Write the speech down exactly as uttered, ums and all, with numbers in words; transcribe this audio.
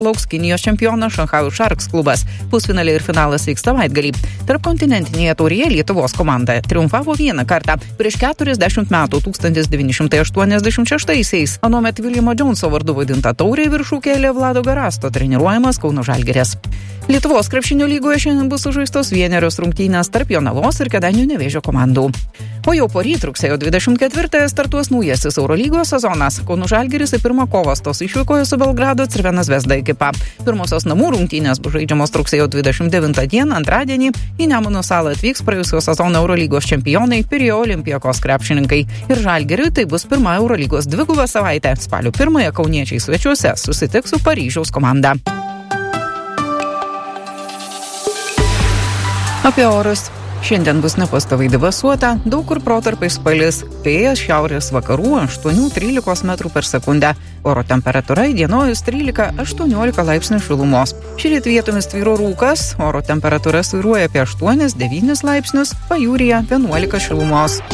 Lauks Kinijos čempionas Šanchajaus Sharks klubas. Pusfinaliai ir finalas vyks savaitgalį. Tarpkontinentinėje taurėje Lietuvos komanda triumfavo vieną kartą prieš keturiasdešimt metų tūkstantis devyni šimtai aštuoniasdešimt šeštaisiais. Anuomet Viljamo Džonso vardu vadinta taurė viršų kėlė Vlado Garasto treniruojamas Kauno Žalgiris. Lietuvos krepšinio lygoje šiandien bus sužaistos vienerios rungtynės tarp Jonavos ir Kėdainių Nevėžio komandų. O jau poryt rugsėjo dvidešimt ketvirtąją startuos naujasis Eurolygos sezonas. Kauno Žalgiris į pirmą kovą stos išvykoje su Belgrado Crvena Zvezda ekipa. Pirmosios namų rungtynės bus žaidžiamos rugsėjo dvidešimt devintą dieną antradienį. Į Nemuno salą atvyks praėjusio sezono Eurolygos čempionai Pirėjo Olympiakos krepšininkai. Ir Žalgiriui tai bus pirma Eurolygos dviguba savaitė. Spalio pirmąją kauniečiai svečiuose susitiks su Paryžiaus komanda. Apie orus. Šiandien bus nepastoviai debesuota, daug kur protarpiais palis, vėjas šiaurės vakarų aštuoni trylika metrų per sekundę. Oro temperatūra įdienojus trylika aštuoniolika laipsnių šilumos. Šįryt vietomis tvyro rūkas, oro temperatūra svyruoja apie aštuoni devyni laipsnius, pajūryje vienuolika šilumos.